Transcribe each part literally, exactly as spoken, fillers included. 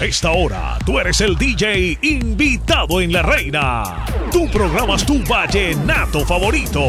A esta hora, tú eres el D J invitado en La Reina. Tú programas tu vallenato favorito.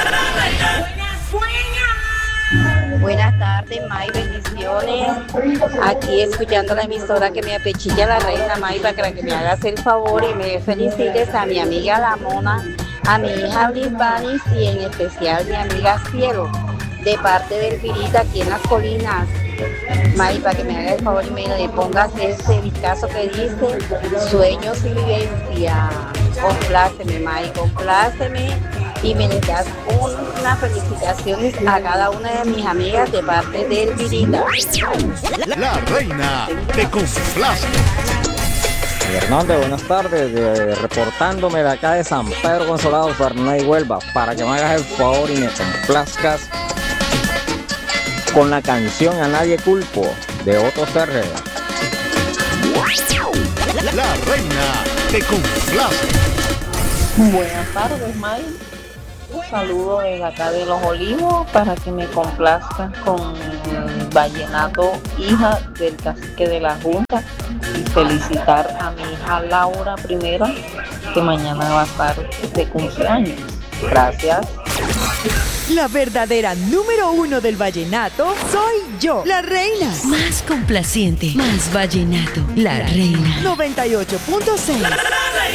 Buenas tardes, May, bendiciones. Aquí escuchando la emisora que me apechilla La Reina, May, para que me hagas el favor y me felicites a mi amiga La Mona, a mi hija Blis Banis y en especial mi amiga Cielo, de parte del Virita aquí en las colinas. May, para que me hagas el favor y me le pongas ese vistazo que dice sueños y vivencia. Compláceme, May, compláceme. Y me les das unas felicitaciones a cada una de mis amigas de parte del Virita. La Reina te complace. Hernández, buenas tardes, de, reportándome de acá de San Pedro Consolado, Fernández y Huelva, para que me hagas el favor y me complazcas con la canción A Nadie Culpo de Otto Serge. La Reina te complace. Buenas tardes, May. Un saludo desde acá de Los Olivos para que me complazcan con el vallenato Hija del Cacique de la Junta y felicitar a mi hija Laura primero, que mañana va a estar de cumpleaños. Gracias. La verdadera número uno del vallenato soy yo, La Reina. Más complaciente, más vallenato, La Reina. noventa y ocho punto seis.